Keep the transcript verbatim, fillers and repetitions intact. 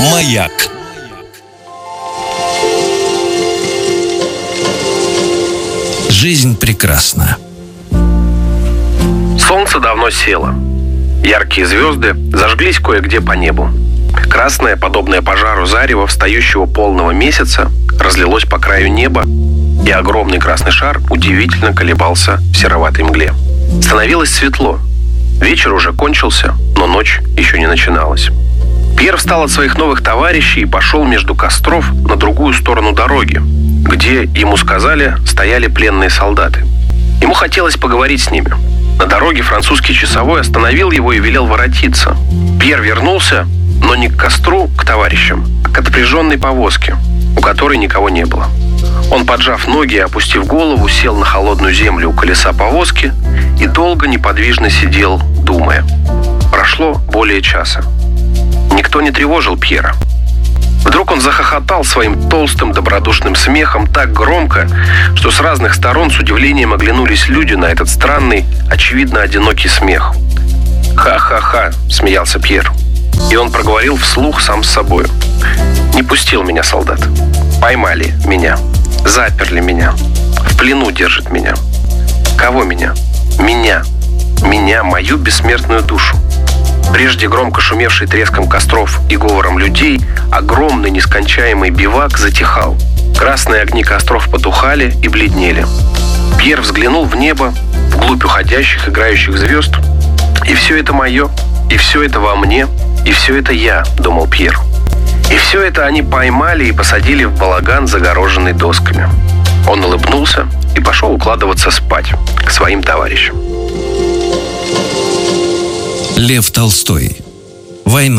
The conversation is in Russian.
Маяк. Жизнь прекрасна. Солнце давно село. Яркие звезды зажглись кое-где по небу. Красное, подобное пожару зарево встающего полного месяца, разлилось по краю неба, и огромный красный шар удивительно колебался в сероватой мгле. Становилось светло. Вечер уже кончился, но ночь еще не начиналась. Пьер встал от своих новых товарищей и пошел между костров на другую сторону дороги, где, ему сказали, стояли пленные солдаты. Ему хотелось поговорить с ними. На дороге французский часовой остановил его и велел воротиться. Пьер вернулся, но не к костру, к товарищам, а к отпряженной повозке, у которой никого не было. Он, поджав ноги и опустив голову, сел на холодную землю у колеса повозки и долго неподвижно сидел, думая. Прошло более часа. Никто не тревожил Пьера. Вдруг он захохотал своим толстым добродушным смехом так громко, что с разных сторон с удивлением оглянулись люди на этот странный, очевидно одинокий смех. «Ха-ха-ха!» — смеялся Пьер. И он проговорил вслух сам с собой. «Не пустил меня солдат. Поймали меня. Заперли меня. В плену держат меня. Кого меня? Меня. Меня, мою бессмертную душу». Прежде громко шумевший треском костров и говором людей, огромный нескончаемый бивак затихал. Красные огни костров потухали и бледнели. Пьер взглянул в небо, вглубь уходящих, играющих звезд. «И все это мое, и все это во мне, и все это я», — думал Пьер. И все это они поймали и посадили в балаган, загороженный досками. Он улыбнулся и пошел укладываться спать к своим товарищам. Лев Толстой. «Война».